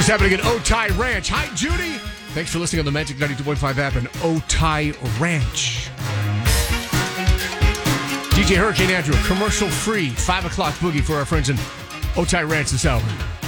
what's happening at Otay Ranch. Hi, Judy. Thanks for listening on the Magic 92.5 app and Otay Ranch. DJ Hurricane Andrew, commercial-free 5 o'clock boogie for our friends in Otay Ranch this hour.